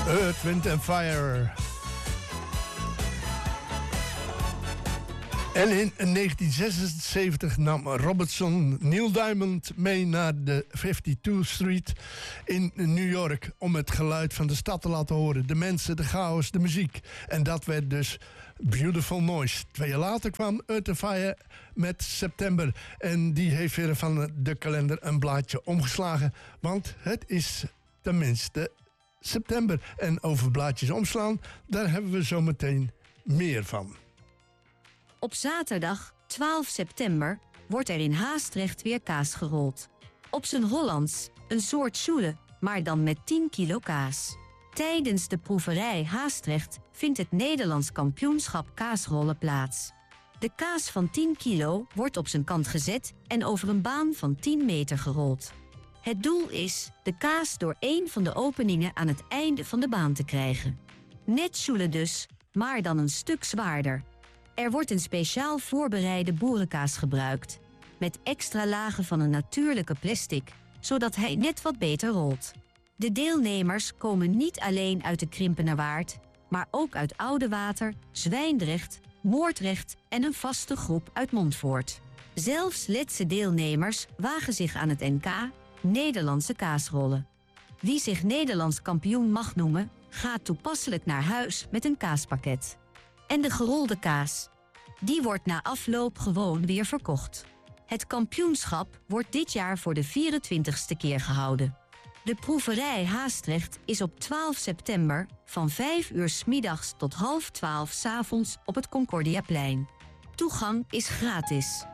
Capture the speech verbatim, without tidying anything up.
Earth, Wind and Fire. En in negentien zesenzeventig nam Robertson Neil Diamond mee naar de vijfentwintigste Street in New York om het geluid van de stad te laten horen. De mensen, de chaos, de muziek. En dat werd dus Beautiful Noise. Twee jaar later kwam Earth and Fire met September. En die heeft weer van de kalender een blaadje omgeslagen. Want het is tenminste september. En over blaadjes omslaan, daar hebben we zo meteen meer van. Op zaterdag, twaalf september, wordt er in Haastrecht weer kaas gerold. Op zijn Hollands, een soort soele, maar dan met tien kilo kaas. Tijdens de proeverij Haastrecht vindt het Nederlands kampioenschap kaasrollen plaats. De kaas van tien kilo wordt op zijn kant gezet en over een baan van tien meter gerold. Het doel is de kaas door één van de openingen aan het einde van de baan te krijgen. Net soele dus, maar dan een stuk zwaarder. Er wordt een speciaal voorbereide boerenkaas gebruikt, met extra lagen van een natuurlijke plastic, zodat hij net wat beter rolt. De deelnemers komen niet alleen uit de Krimpenerwaard, maar ook uit Oudewater, Zwijndrecht, Moordrecht en een vaste groep uit Montfoort. Zelfs Letse deelnemers wagen zich aan het N K, Nederlandse kaasrollen. Wie zich Nederlands kampioen mag noemen, gaat toepasselijk naar huis met een kaaspakket. En de gerolde kaas, die wordt na afloop gewoon weer verkocht. Het kampioenschap wordt dit jaar voor de vierentwintigste keer gehouden. De proeverij Haastrecht is op twaalf september van vijf uur 's middags tot half twaalf 's avonds op het Concordiaplein. Toegang is gratis.